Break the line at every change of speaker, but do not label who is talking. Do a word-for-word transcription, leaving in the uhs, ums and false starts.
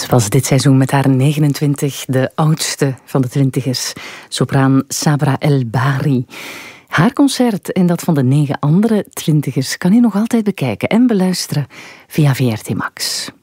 Het was dit seizoen met haar negenentwintig de oudste van de twintigers, sopraan Sabra El Bahri. Haar concert en dat van de negen andere twintigers kan je nog altijd bekijken en beluisteren via V R T Max.